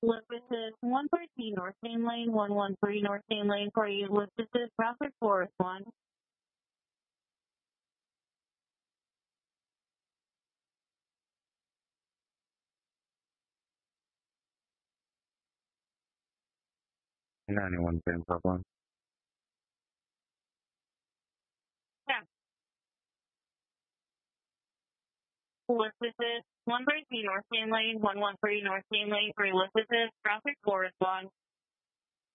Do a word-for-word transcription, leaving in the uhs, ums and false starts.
Lucas one thirteen North Main Lane, one one three North Main Lane for you. Lucas traffic Forest one. ninety-one ten Pop one. Yeah. Lucas one thirteen North Main Lane, one one three North Main Lane for you. Lucas traffic Forest one.